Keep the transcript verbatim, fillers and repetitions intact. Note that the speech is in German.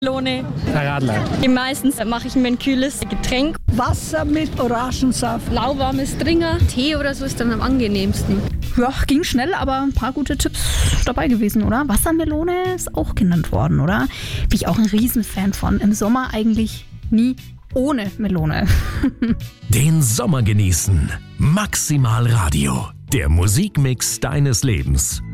Melone. Herr Radler. Meistens mache ich mir ein kühles Getränk. Wasser mit Orangensaft. Lauwarmes Stringer. Tee oder so ist dann am angenehmsten. Ja, ging schnell, aber ein paar gute Tipps dabei gewesen, oder? Wassermelone ist auch genannt worden, oder? Bin ich auch ein Riesenfan von. Im Sommer eigentlich nie ohne Melone. Den Sommer genießen. Maximal Radio. Der Musikmix deines Lebens.